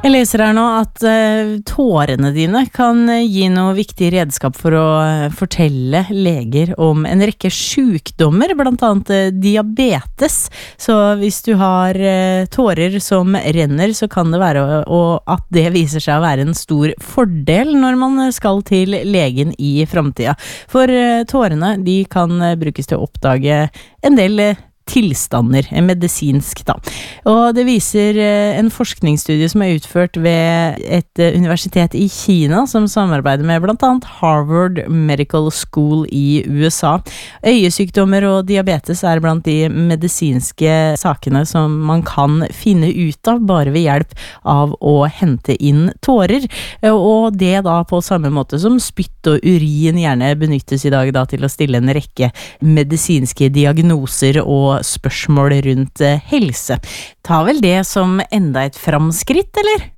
Jeg leser her nå at tårene dine kan gi noe viktig redskap for å fortelle leger om en rekke sykdommer, blant annet diabetes. Så hvis du har tårer som renner, så kan det være at det viser seg å være en stor fordel når man skal til legen i fremtiden. For tårene, de kan brukes til å oppdage en del tilstander, medisinsk da. Og det viser en forskningsstudie som utført ved et universitet i Kina som samarbeider med blant annet Harvard Medical School i USA. Øyesykdommer og diabetes blant de medisinske sakene som man kan finne ut av bare ved hjelp av å hente inn tårer, og det da på samme måte som spytt og urin gjerne benyttes i dag da til å stille en rekke medisinske diagnoser og spørsmål rundt helse. Ta vel det som enda et framskritt, eller?